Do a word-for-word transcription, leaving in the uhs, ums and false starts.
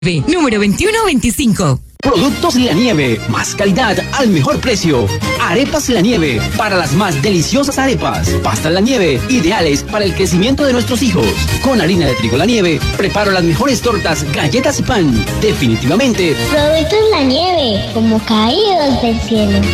Número veintiuno veinticinco. Productos La Nieve, más calidad al mejor precio. Arepas La Nieve, para las más deliciosas arepas. Pastas La Nieve, ideales para el crecimiento de nuestros hijos. Con harina de trigo La Nieve, preparo las mejores tortas, galletas y pan. Definitivamente, Productos La Nieve, como caídos del cielo.